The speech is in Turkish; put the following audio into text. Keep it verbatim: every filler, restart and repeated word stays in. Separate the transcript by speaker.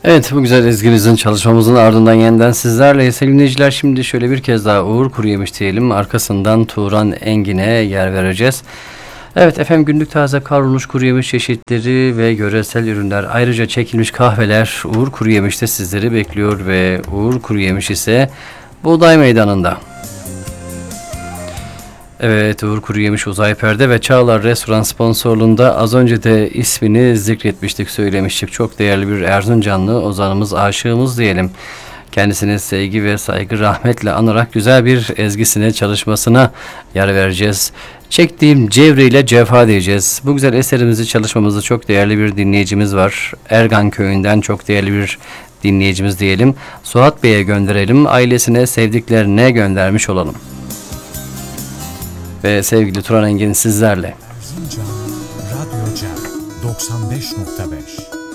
Speaker 1: Evet, bu güzel ezgimizin çalışmamızın ardından yeniden sizlerle sevgili dinleyiciler. Şimdi şöyle bir kez daha Uğur Kuruyemiş diyelim. Arkasından Turan Engin'e yer vereceğiz. Evet efendim, günlük taze kavrulmuş kuru yemiş çeşitleri ve yöresel ürünler, ayrıca çekilmiş kahveler Uğur Kuruyemiş'te sizleri bekliyor ve Uğur Kuruyemiş ise Buğday Meydanı'nda. Evet, Uğur Kuruyemiş Uzay Perde ve Çağlar Restoran sponsorluğunda az önce de ismini zikretmiştik, söylemiştik. Çok değerli bir Erzincanlı ozanımız, aşığımız diyelim. Kendisine sevgi ve saygı rahmetle anarak güzel bir ezgisine, çalışmasına yer vereceğiz. Çektiğim Cevri ile Cevha diyeceğiz. Bu güzel eserimizi, çalışmamızı çok değerli bir dinleyicimiz var. Ergan Köyü'nden çok değerli bir dinleyicimiz diyelim. Suat Bey'e gönderelim. Ailesine, sevdiklerine göndermiş olalım. Ve sevgili Turan Engin sizlerle.
Speaker 2: Erzincan Radyo Cem doksan beş nokta beş